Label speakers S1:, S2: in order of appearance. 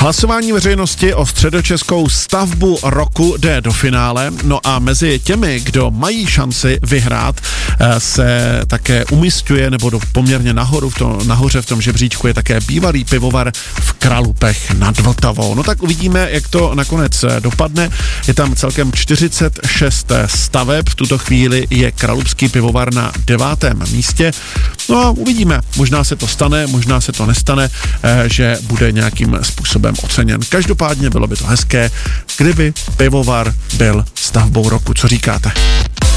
S1: Hlasování veřejnosti o středočeskou stavbu roku jde do finále, no a mezi těmi, kdo mají šanci vyhrát, se také umísťuje nebo do poměrně nahoře v tom žebříčku je také bývalý pivovar v Kralupech nad Vltavou. No tak uvidíme, jak to nakonec dopadne. Je tam celkem 46 staveb, v tuto chvíli je Kralupský pivovar na 9. místě. No a uvidíme, možná se to stane, možná se to nestane, že bude nějakým způsobem oceněn. Každopádně bylo by to hezké, kdyby pivovar byl stavbou roku. Co říkáte?